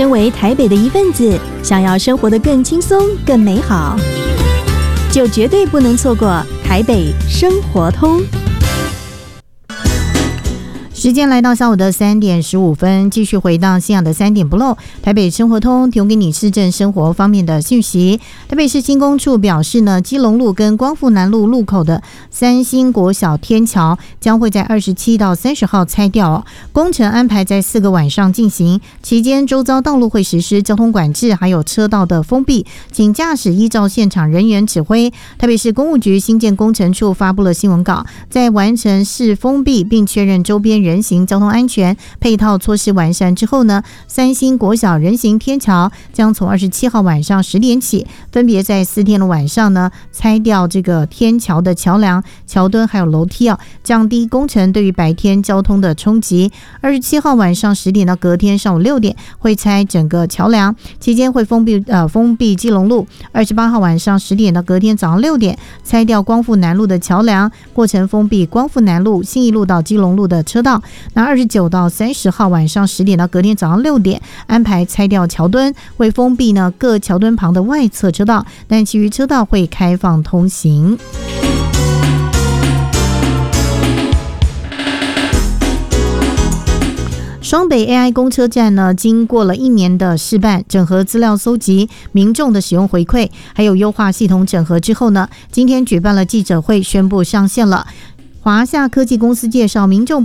身为台北的一份子，想要生活得更轻松、更美好，就绝对不能错过台北生活通。 时间来到下午的3点15分，继续回到信仰的3点不漏。台北生活通提供给你市政生活方面的讯息。台北市新工处表示呢，基隆路跟光复南路路口的三星国小天桥将会在27到30号拆掉工程安排在4个晚上进行，期间周遭道路会实施交通管制，还有车道的封闭，请驾驶依照现场人员指挥。台北市公务局新建工程处发布了新闻稿，在完成市封闭并确认周边人行交通安全配套措施完善之后呢，三星国小人行天桥将从27号晚上10点起，分别在4天的晚上呢拆掉这个天桥的桥梁、桥墩还有楼梯降低工程对于白天交通的冲击。27号晚上10点到隔天上午6点会拆整个桥梁，期间会封闭基隆路。28号晚上10点到隔天早上6点拆掉光复南路的桥梁，过程封闭光复南路、信义路到基隆路的车道。那29到30号晚上10点到隔天早上6点安排拆掉桥墩，会封闭呢各桥墩旁的外侧车道，但其余车道会开放通行。双北 AI 公车站呢，经过了1年的试办、整合资料搜集、民众的使用回馈，还有优化系统整合之后呢，今天举办了记者会，宣布上线了。华夏科技公司介绍，民众